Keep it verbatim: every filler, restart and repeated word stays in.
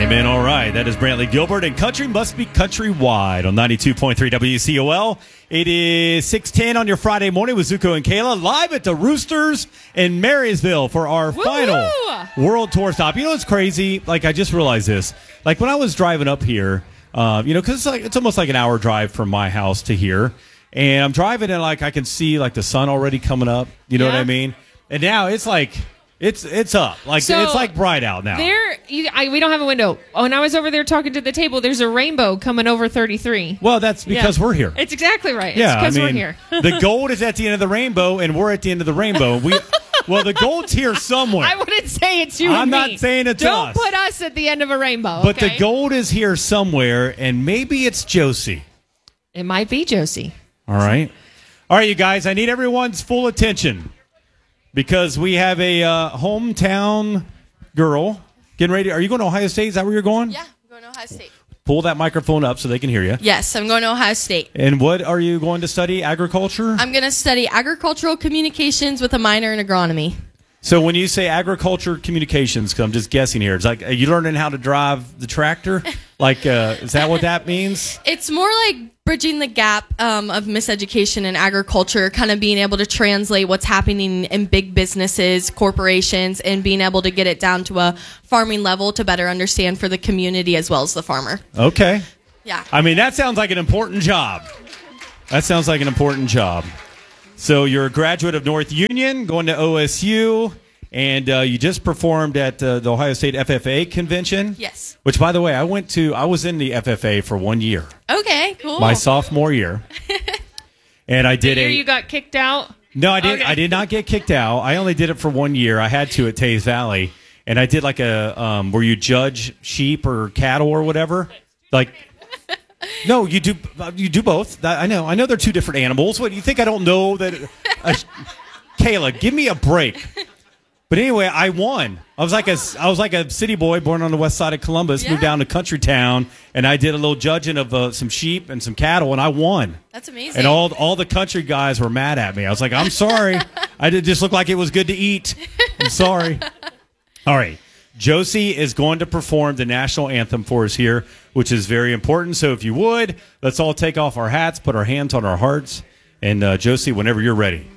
Amen. All right. That is Brantley Gilbert, and country must be countrywide on ninety-two point three W C O L. It is six ten on your Friday morning with Zuko and Kayla live at the Roosters in Marysville for our Woo-hoo! final World Tour stop. You know what's crazy? Like, I just realized this. Like, when I was driving up here, uh, you know, because it's, like, it's almost like an hour drive from my house to here. And I'm driving and, like, I can see, like, the sun already coming up. You know Yeah. what I mean? And now it's like... It's it's up. Like So, it's like bright out now. There, you, I, we don't have a window. When I was over there talking to the table, there's a rainbow coming over thirty-three. Well, that's because Yeah. we're here. It's exactly right. Yeah, it's because I mean, we're here. The gold is at the end of the rainbow, and we're at the end of the rainbow. We well, the gold's here somewhere. I wouldn't say it's you I'm and not me. saying it's Don't us. put us at the end of a rainbow. But okay? the gold is here somewhere, and maybe it's Josie. It might be Josie. All right, all right, you guys. I need everyone's full attention because we have a uh, hometown girl getting ready. Are you going to Ohio State? Is that where you're going? Yeah, I'm going to Ohio State. Pull that microphone up so they can hear you. Yes, I'm going to Ohio State. And what are you going to study? Agriculture? I'm going to study agricultural communications with a minor in agronomy. So when you say agriculture communications, 'cause I'm just guessing here, it's like, are you learning how to drive the tractor? Like, uh, is that what that means? It's more like bridging the gap um, of miseducation in agriculture, kind of being able to translate what's happening in big businesses, corporations, and being able to get it down to a farming level to better understand for the community as well as the farmer. Okay. Yeah. I mean, that sounds like an important job. That sounds like an important job. So you're a graduate of North Union, going to O S U, and uh, you just performed at uh, the Ohio State F F A convention. Yes. Which, by the way, I went to. I was in the F F A for one year, Okay, cool. my sophomore year, and I did The year a. you got kicked out? No, I didn't. Okay. I did not get kicked out. I only did it for one year. I had to at Tays Valley, and I did like a um, where you judge sheep or cattle or whatever. Like, no, you do. You do both. That- I know. I know they're two different animals. What do you think? I don't know that. Uh, Kayla, give me a break. But anyway, I won. I was like a I was like a city boy born on the west side of Columbus, Yeah. moved down to country town, and I did a little judging of uh, some sheep and some cattle, and I won. That's amazing. And all all the country guys were mad at me. I was like, I'm sorry. I did just look like it was good to eat. I'm sorry. All right. Josie is going to perform the national anthem for us here, which is very important. So if you would, let's all take off our hats, put our hands on our hearts. And uh, Josie, whenever you're ready.